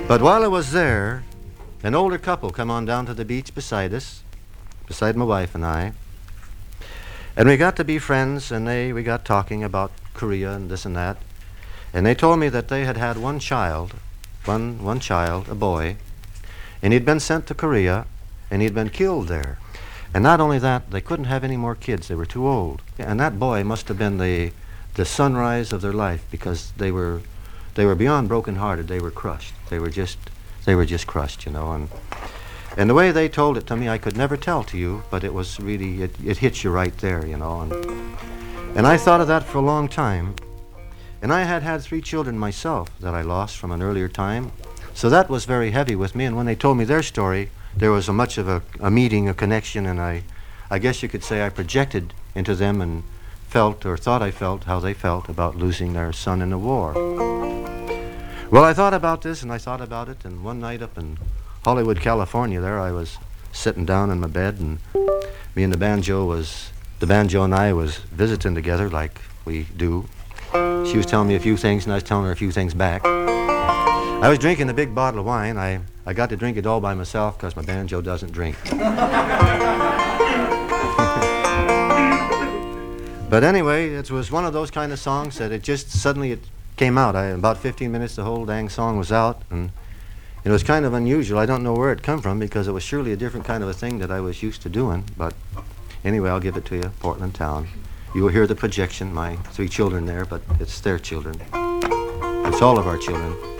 But while I was there, an older couple come on down to the beach beside us, beside my wife and I. And we got to be friends, and we got talking about Korea and this and that. And they told me that they had had one child, a boy, and he'd been sent to Korea, and he'd been killed there. And not only that, they couldn't have any more kids. They were too old. And that boy must have been the sunrise of their life, because they were beyond broken-hearted. They were crushed. They were just crushed, you know. And the way they told it to me, I could never tell to you, but it was really, it hits you right there, you know. And I thought of that for a long time. And I had 3 children myself that I lost from an earlier time. So that was very heavy with me. And when they told me their story, there was much of a meeting, a connection, and I guess you could say I projected into them and felt, or thought I felt, how they felt about losing their son in the war. Well, I thought about this, and I thought about it, and one night up in Hollywood, California, there I was sitting down in my bed, and me and the banjo and I was visiting together like we do. She was telling me a few things, and I was telling her a few things back. I was drinking a big bottle of wine. I got to drink it all by myself because my banjo doesn't drink. But anyway, it was one of those kind of songs that it just suddenly it came out. In about 15 minutes, the whole dang song was out, and it was kind of unusual. I don't know where it come from, because it was surely a different kind of a thing that I was used to doing. But anyway, I'll give it to you, Portland Town. You will hear the projection, my 3 children there, but it's their children. It's all of our children.